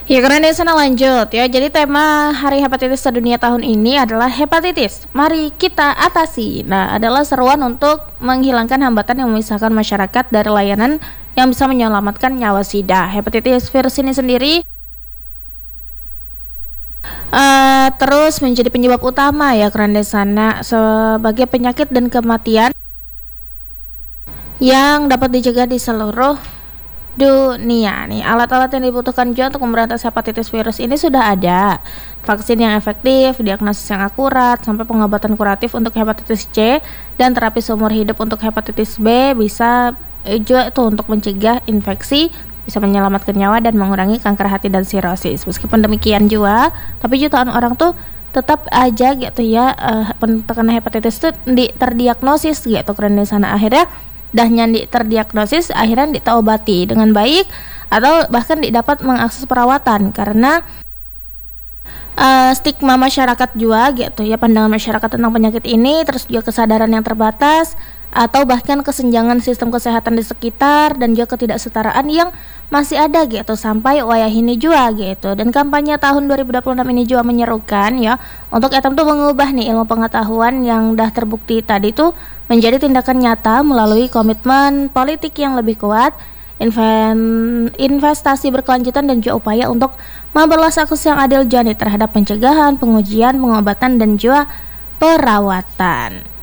Ya karena di sana lanjut ya. Jadi tema Hari Hepatitis Sedunia tahun ini adalah hepatitis. Mari kita atasi. Nah, adalah seruan untuk menghilangkan hambatan yang memisahkan masyarakat dari layanan yang bisa menyelamatkan nyawa SIDA. Hepatitis virus ini sendiri terus menjadi penyebab utama ya karena di sana sebagai penyakit dan kematian yang dapat dicegah di seluruh dunia nih. Alat-alat yang dibutuhkan juga untuk memberantas hepatitis virus ini sudah ada. Vaksin yang efektif, diagnosis yang akurat, sampai pengobatan kuratif untuk hepatitis C dan terapi seumur hidup untuk hepatitis B bisa juga itu untuk mencegah infeksi, bisa menyelamatkan nyawa dan mengurangi kanker hati dan sirosis. Meskipun demikian juga, tapi jutaan orang tuh tetap aja gitu ya terkena hepatitis itu terdiagnosis gitu karena di sana akhirnya dahnya terdiagnosis akhirnya diobati dengan baik atau bahkan didapat mengakses perawatan karena stigma masyarakat juga gitu ya, pandangan masyarakat tentang penyakit ini, terus juga kesadaran yang terbatas atau bahkan kesenjangan sistem kesehatan di sekitar dan juga ketidaksetaraan yang masih ada gitu sampai wayah ini juga gitu. Dan kampanye tahun 2026 ini juga menyerukan ya untuk etam tuh mengubah nih ilmu pengetahuan yang dah terbukti tadi tuh menjadi tindakan nyata melalui komitmen politik yang lebih kuat, investasi berkelanjutan dan juga upaya untuk memperluas akses yang adil jadi terhadap pencegahan, pengujian, pengobatan dan juga perawatan.